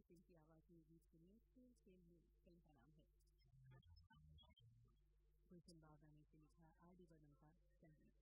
सिंह की आवाज में गीत सुनिए। खेल खेल में फिल्म का नाम है। गुलशन बावरा ने इसे लिखा, आर डी बर्मन का संगीत।